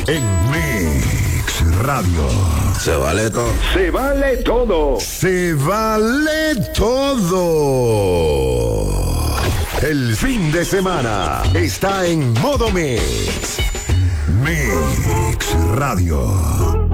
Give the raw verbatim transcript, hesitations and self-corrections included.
en Mix Radio. Se vale todo. Se vale todo. Se vale todo. El fin de semana está en modo Mix. Mix Radio.